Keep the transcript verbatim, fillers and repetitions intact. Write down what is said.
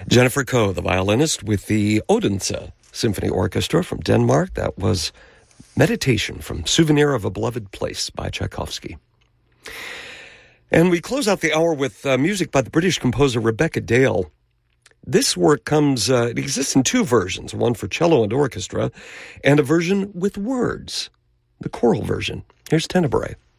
Jennifer Koh, the violinist with the Odense Symphony Orchestra from Denmark. That was Meditation from Souvenir of a Beloved Place by Tchaikovsky. And we close out the hour with uh, music by the British composer Rebecca Dale. This work comes, uh, it exists in two versions, one for cello and orchestra, and a version with words, the choral version. Here's Tenebrae.